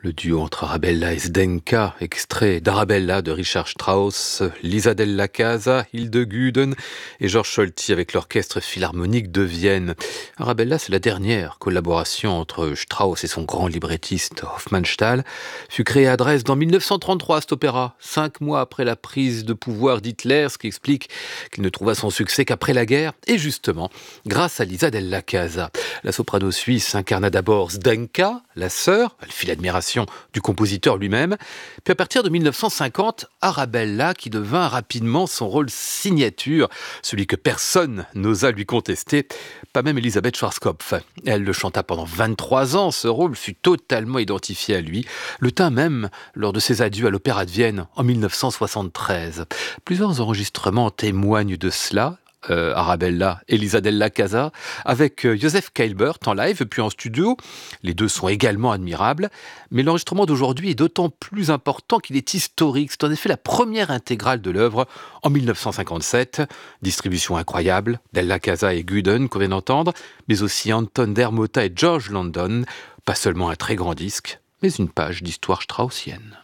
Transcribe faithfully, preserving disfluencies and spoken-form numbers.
Le duo entre Arabella et Zdenka, extrait d'Arabella de Richard Strauss, Lisa Della Casa, Hilde Guden et Georges Solti avec l'Orchestre Philharmonique de Vienne. Arabella, c'est la dernière collaboration entre Strauss et son grand librettiste Hofmannsthal. Fut créée à Dresde en mille neuf cent trente-trois, cet opéra, cinq mois après la prise de pouvoir d'Hitler, ce qui explique qu'il ne trouva son succès qu'après la guerre, et justement, grâce à Lisa Della Casa. La soprano suisse incarna d'abord Zdenka, la sœur, elle fit l'admiration du compositeur lui-même, puis à partir de mille neuf cent cinquante, Arabella qui devint rapidement son rôle signature, celui que personne n'osa lui contester, pas même Elisabeth Schwarzkopf. Elle le chanta pendant vingt-trois ans, ce rôle fut totalement identifié à lui, le tint même lors de ses adieux à l'Opéra de Vienne en mille neuf cent soixante-treize. Plusieurs enregistrements témoignent de cela. Euh, Arabella et Lisa Della Casa, avec euh, Joseph Keilbert en live, puis en studio. Les deux sont également admirables, mais l'enregistrement d'aujourd'hui est d'autant plus important qu'il est historique. C'est en effet la première intégrale de l'œuvre en mille neuf cent cinquante-sept. Distribution incroyable, Della Casa et Guden, qu'on vient d'entendre, mais aussi Anton Dermota et George London. Pas seulement un très grand disque, mais une page d'histoire straussienne.